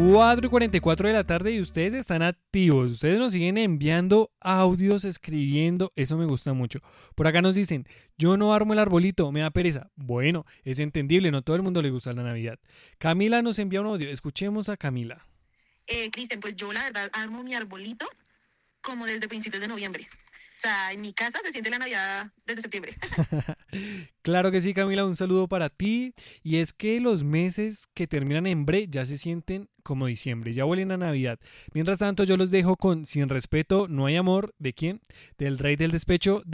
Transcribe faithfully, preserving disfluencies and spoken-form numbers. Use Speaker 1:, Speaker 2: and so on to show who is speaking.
Speaker 1: cuatro y cuarenta y cuatro de la tarde y ustedes están activos. Ustedes nos siguen enviando audios, escribiendo. Eso me gusta mucho. Por acá nos dicen, yo no armo el arbolito, me da pereza. Bueno, es entendible, no todo el mundo le gusta la Navidad. Camila nos envía un audio. Escuchemos a Camila.
Speaker 2: Eh, Cristian, pues yo la verdad armo mi arbolito como desde principios de noviembre. O sea, en mi casa se siente la Navidad desde septiembre.
Speaker 1: Claro que sí, Camila, un saludo para ti. Y es que los meses que terminan en bre ya se sienten como diciembre, ya huelen a Navidad. Mientras tanto, yo los dejo con Sin Respeto, No Hay Amor. ¿De quién? Del Rey del Despecho,